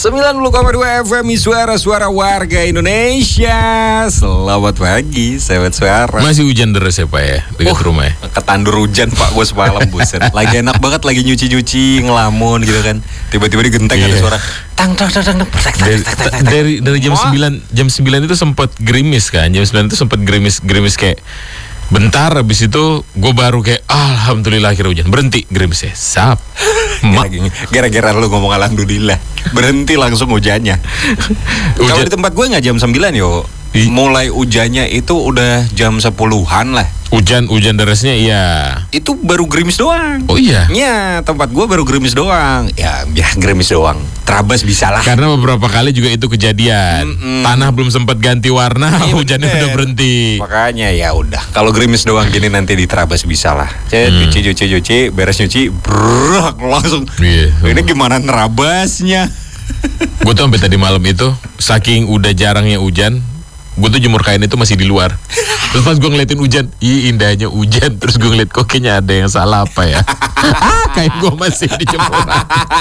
90,2 FM suara warga Indonesia. Selamat pagi, sahabat suara. Masih hujan deras ya Pak ya, dekat rumah ya? Ketandur hujan Pak, gue semalam buset. Lagi enak banget, lagi nyuci-nyuci, ngelamun gitu kan. Tiba-tiba digenteng ada suara tang. Dari jam 9 itu sempat gerimis kan. Jam 9 itu sempat gerimis kayak bentar, habis itu gue baru kayak alhamdulillah akhirnya hujan. Berhenti gerimisnya. Sap. Gara-gara lu ngomong alhamdulillah, berhenti langsung hujannya. Kalau di tempat gue nggak jam 9 yo. Mulai hujannya itu udah jam 10-an lah. Hujan derasnya iya. Itu baru gerimis doang. Oh iya? Iya, tempat gue baru gerimis doang. Ya gerimis doang. Terabas bisa lah. Karena beberapa kali juga itu kejadian. Tanah belum sempat ganti warna, hujannya udah berhenti. Makanya ya udah. Kalau gerimis doang gini nanti di Terabas bisa lah. Cuci, beres nyuci, langsung. Ini gimana nerabasnya? Gue tuh sampai tadi malam itu, saking udah jarangnya hujan, gue tuh jemur kain itu masih di luar. Terus pas gue ngeliatin hujan, indahnya hujan. Terus gue ngeliat kok kayaknya ada yang salah apa ya. Kain gue masih di jemuran.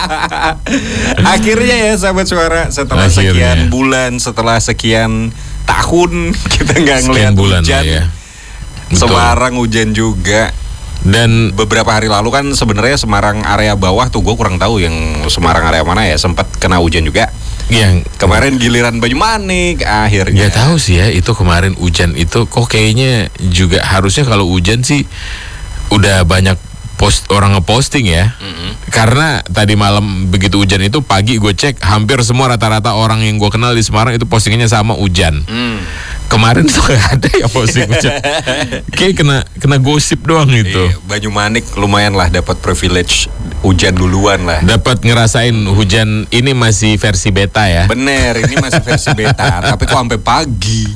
Akhirnya ya sahabat suara, setelah sekian bulan, setelah sekian tahun kita nggak ngeliat hujan ya. Semarang hujan juga. Dan beberapa hari lalu kan sebenarnya Semarang area bawah tuh gue kurang tahu yang Semarang area mana ya, sempat kena hujan juga. Yang kemarin giliran Banyumanik akhirnya. Gak tahu sih ya, itu kemarin hujan itu kok kayaknya juga harusnya kalau hujan sih udah banyak orang ngeposting ya. Karena tadi malam begitu hujan itu, pagi gue cek hampir semua rata-rata orang yang gue kenal di Semarang itu postingannya sama hujan. Kemarin tuh gak ada ya posting hujan. Kayak kena gosip doang gitu. Banyumanik lumayan lah dapat privilege hujan duluan lah. Dapat ngerasain hujan ini masih versi beta ya. Bener, ini masih versi beta. Tapi kok sampai pagi.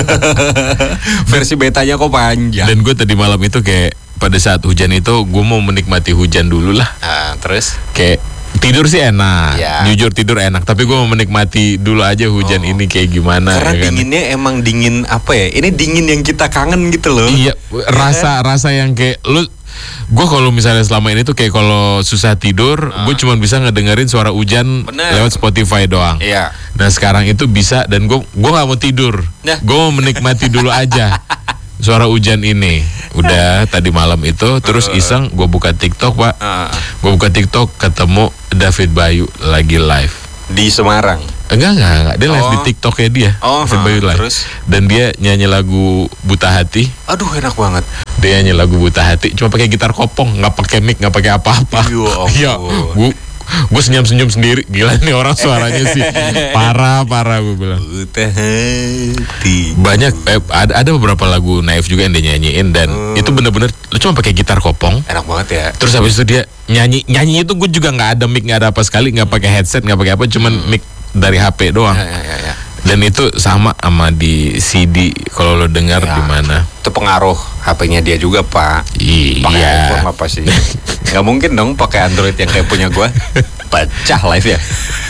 Versi betanya kok panjang. Dan gue tadi malam itu kayak pada saat hujan itu gue mau menikmati hujan dulu lah. Terus kayak tidur sih enak, jujur tidur enak. Tapi gue mau menikmati dulu aja hujan ini kayak gimana. Karena ya dinginnya kan? Emang dingin apa ya? Ini dingin yang kita kangen gitu loh. Iya, rasa yang kayak lu. Gue kalau misalnya selama ini tuh kayak kalau susah tidur, gue cuma bisa ngedengerin suara hujan lewat Spotify doang. Iya. Nah sekarang itu bisa, dan gue nggak mau tidur. Gue mau menikmati dulu aja suara hujan ini. Udah tadi malam itu terus iseng gue buka TikTok Pak. Gue buka TikTok ketemu David Bayu lagi live di Semarang. Enggak, dia live di TikToknya dia. David Bayu live. Terus? Dan dia nyanyi lagu Buta Hati. Aduh enak banget. Dia nyanyi lagu Buta Hati cuma pakai gitar kopong, nggak pakai mic, nggak pakai apa-apa. Iya. Gue senyum sendiri. Gila nih orang suaranya sih parah gue bilang. Buta hati. Banyak ada beberapa lagu Naif juga yang dia nyanyiin, dan itu bener-bener lu cuma pakai gitar kopong. Enak banget ya. Terus habis itu dia nyanyi itu gue juga nggak ada mic, nggak ada apa sekali, nggak pakai headset, nggak pakai apa, cuman mic dari HP doang. Ya. Dan itu sama di CD kalau lo dengar di mana. Itu pengaruh HP-nya dia juga Pak. Pakai iPhone apa sih? Gak mungkin dong pakai Android yang kayak punya gue. Pecah live ya.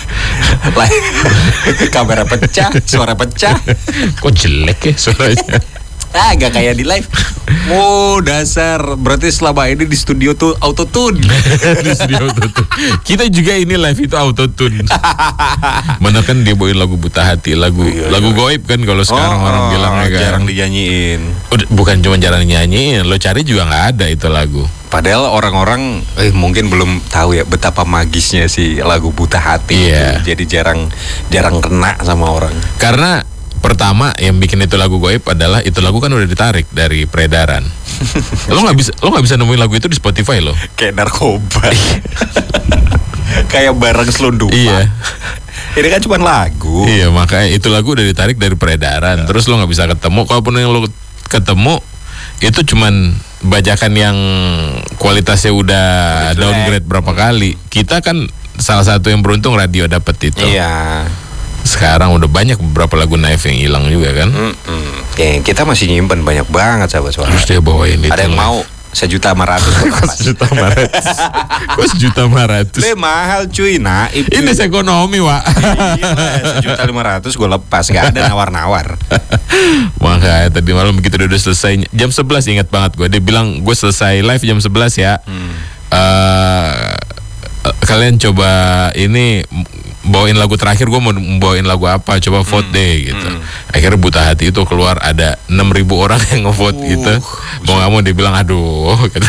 Kamera pecah, suara pecah. Kok jelek ya suaranya? Gak kayak di live. Dasar. Berarti selama ini di studio tuh autotune. Di studio autotune. Kita juga ini live itu autotune. Mana kan dia bawain lagu Buta Hati, lagu goib kan kalau sekarang orang bilangnya kan. Jarang dinyanyiin. Bukan cuma jarang dinyanyiin, lo cari juga nggak ada itu lagu. Padahal orang-orang mungkin belum tahu ya betapa magisnya si lagu Buta Hati. Jadi jarang kena sama orang. Karena pertama yang bikin itu lagu goib adalah itu lagu kan udah ditarik dari peredaran. Lo nggak bisa nemuin lagu itu di Spotify lo. Kayak narkoba. Kayak barang selundupan. Iya. Ini kan cuma lagu. Iya, makanya itu lagu udah ditarik dari peredaran. Terus lo nggak bisa ketemu. Kalaupun yang lo ketemu itu cuman bajakan yang kualitasnya udah downgrade berapa kali. Kita kan salah satu yang beruntung radio dapet itu. Iya. Sekarang udah banyak beberapa lagu Naif yang hilang juga kan. Kita masih nyimpen banyak banget sahabat suara. Terus dia bawain itu. Ada yang mau 1.500.000. Kok 1.500.000? Mahal cuy. Nah ini ekonomi Wak. Iya 1.500.000 gue lepas. Gak ada nawar-nawar. Makanya tadi malam begitu udah selesai jam 11, ingat banget gue. Dia bilang gue selesai live jam 11 ya. Kalian coba ini bawain lagu terakhir gue mau bawain lagu apa, coba vote deh gitu. Akhirnya Buta Hati itu keluar, ada 6.000 orang yang ngevote gitu. Mau nggak mau dia bilang aduh gitu.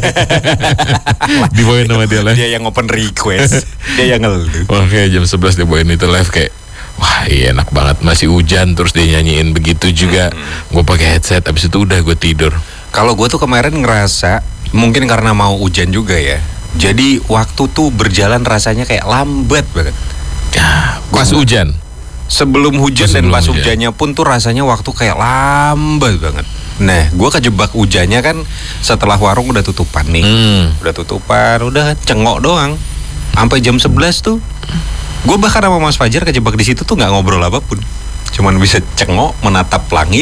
Dibawain sama dia live. Dia yang open request, dia yang ngeluh. Oke, jam 11 dia bawain itu live, kayak wah iya enak banget, masih hujan terus dia nyanyiin begitu juga. Gue pakai headset, abis itu udah gue tidur. Kalau gue tuh kemarin ngerasa mungkin karena mau hujan juga ya, jadi waktu tuh berjalan rasanya kayak lambat banget. Pas hujan? Sebelum hujan dan pas hujannya pun tuh rasanya waktu kayak lambat banget. Nah, gue kejebak hujannya kan setelah warung udah tutupan nih. Udah tutupan, udah cengok doang. Sampai jam 11 tuh gue bahkan sama Mas Fajar kejebak di situ tuh nggak ngobrol apapun. Cuman bisa cengok menatap langit.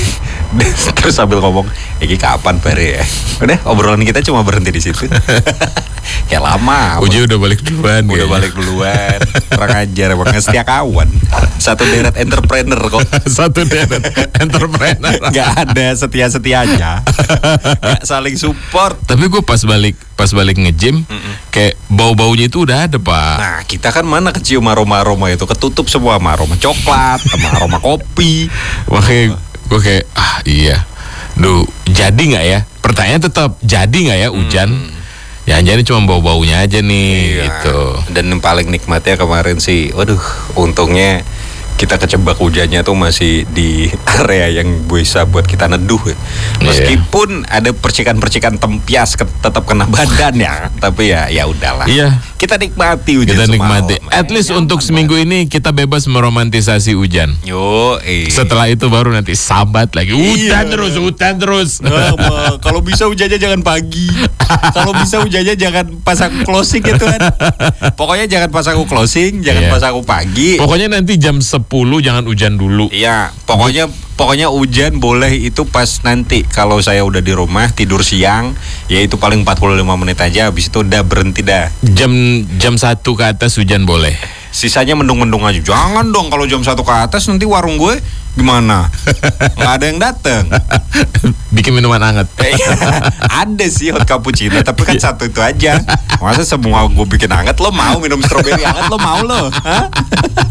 Terus sambil ngomong, "Iki kapan bare ya?" Udah, obrolan kita cuma berhenti di situ. Kayak lama. Uji udah balik duluan. Udah balik duluan. Kurang ajar emang, setia kawan. Satu deret entrepreneur kok. Satu deret entrepreneur. Gak ada setia-setianya. Gak saling support. Tapi gue pas balik nge-gym, kayak bau-baunya itu udah ada, Pak. Nah, kita kan mana kecium aroma-aroma itu, ketutup semua sama aroma coklat, sama aroma kopi. Makanya gue kayak iya. Duh, jadi nggak ya? Pertanyaan tetap jadi nggak ya hujan? Jangan-jangan cuma bau-baunya aja nih, gitu. Dan yang paling nikmatnya kemarin sih, waduh, untungnya kita kecebak hujannya tuh masih di area yang bisa buat kita neduh ya. Meskipun ada percikan-percikan tempias tetap kena badan ya, tapi ya udahlah. Iya. Kita nikmati hujan. Kita nikmati. At least untuk seminggu ini kita bebas meromantisasi hujan. Setelah itu baru nanti sabat lagi. Hujan terus. Nah, kalau bisa hujannya jangan pagi. Kalau bisa hujannya jangan pas aku closing gitu kan. Pokoknya jangan pas aku closing, jangan pas aku pagi. Pokoknya nanti jam 10 jangan hujan dulu. Iya, pokoknya hujan boleh itu pas nanti kalau saya udah di rumah tidur siang, ya itu paling 45 menit aja, habis itu udah berhenti dah. Jam 1 ke atas hujan boleh. Sisanya mendung-mendung aja. Jangan dong, kalau jam 1 ke atas nanti warung gue gimana? Nggak ada yang dateng. Bikin minuman hangat. Ada sih hot cappuccino, tapi kan satu itu aja. Masa semua gue bikin hangat, lo mau minum stroberi hangat, lo mau lo? Hah?